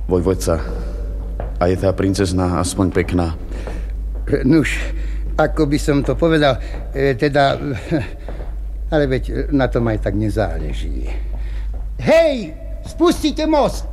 Vojvodca, a je tá princezna aspoň pekná? Nuž, ako by som to povedal, ale veď na tom aj tak nezáleží. Hej, spustite most!